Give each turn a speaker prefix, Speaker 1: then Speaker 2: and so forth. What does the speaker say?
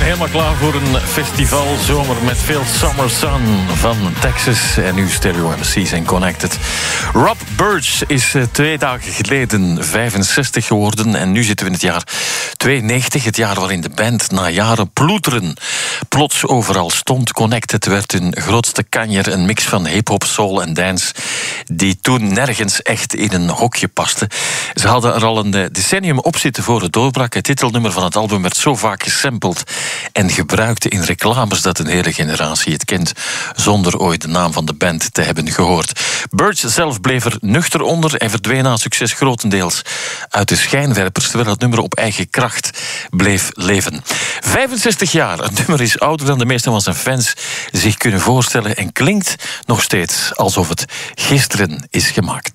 Speaker 1: helemaal klaar voor een festivalzomer met veel Summer Sun van Texas en nu Stereo MC's en Connected. Rob Birch is 2 dagen geleden 65 geworden en nu zitten we in het jaar 92, het jaar waarin de band na jaren ploeteren plots overal stond. Connected werd hun grootste kanjer, een mix van hip-hop, soul en dance die toen nergens echt in een hokje paste. Ze hadden er al een decennium op zitten voor het doorbrak. Het titelnummer van het album werd zo vaak gesampled en gebruikt in reclames dat een hele generatie het kent, zonder ooit de naam van de band te hebben gehoord. Birch zelf bleef er nuchter onder en verdween na succes grotendeels uit de schijnwerpers, terwijl het nummer op eigen kracht bleef leven. 65 jaar, het nummer is ouder dan de meeste van zijn fans zich kunnen voorstellen en klinkt nog steeds alsof het gisteren is gemaakt.